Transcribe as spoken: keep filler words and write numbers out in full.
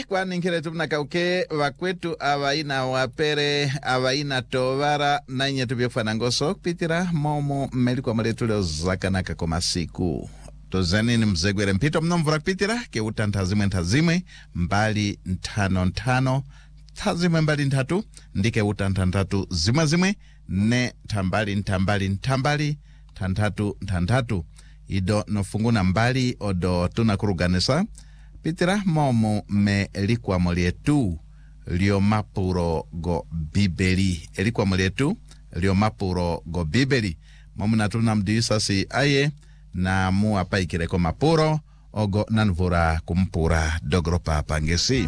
kwa ninkere tumna kauke wakwetu awaina wapere awaina tovara na nye tubiofana ngoso kupitira momo melikwa maletu leo zakanaka koma siku tozani ni mzegwere mpito mnomvura kupitira ke utantazimwe ntazimwe mbali ntano ntano tazimwe mbali ntatu ndike utantantatu zimwe zimwe ne tambali ntambali ntambali tantatu tantatu ido nofunguna mbali odo tunakuruganisa pitira momo me elikwa molietu lio mapuro go bibeli elikwa molietu lio mapuro go bibeli momo natuna mdiisa si aye na mua paikireko mapuro ogo nanvura kumpura dogropa pangesi